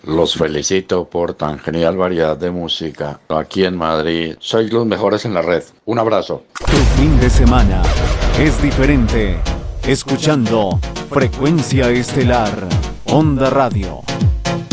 Los felicito por tan genial variedad de música. Aquí en Madrid sois los mejores en la red. Un abrazo. Tu fin de semana es diferente. Escuchando Frecuencia Estelar, Onda Radio.